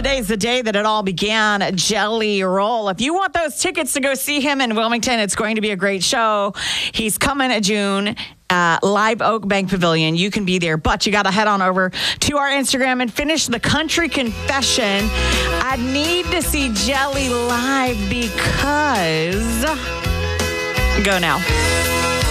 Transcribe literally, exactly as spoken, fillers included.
Today's the day that it all began, Jelly Roll. If you want those tickets to go see him in Wilmington, it's going to be a great show. He's coming at June. Uh, Live Oak Bank Pavilion. You can be there, but you got to head on over to our Instagram and finish the country confession. I need to see Jelly live because... Go now.